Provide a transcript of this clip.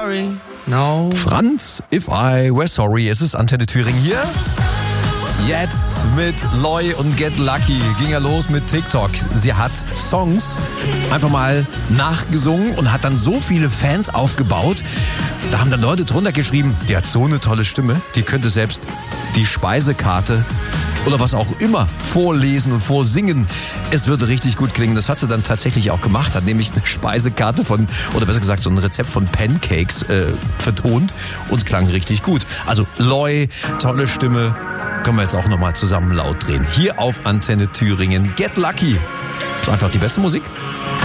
sorry, no. Franz, If I Were Sorry. Es ist Antenne Thüringen hier. Jetzt mit Loi und Get Lucky ging er los mit TikTok. Sie hat Songs einfach mal nachgesungen und hat dann so viele Fans aufgebaut. Da haben dann Leute drunter geschrieben, die hat so eine tolle Stimme, die könnte selbst die Speisekarte oder was auch immer vorlesen und vorsingen. Es würde richtig gut klingen. Das hat sie dann tatsächlich auch gemacht, hat nämlich eine Speisekarte oder besser gesagt so ein Rezept von Pancakes vertont und es klang richtig gut. Also Loi, tolle Stimme. Können wir jetzt auch nochmal zusammen laut drehen. Hier auf Antenne Thüringen. Get Lucky. Ist einfach die beste Musik.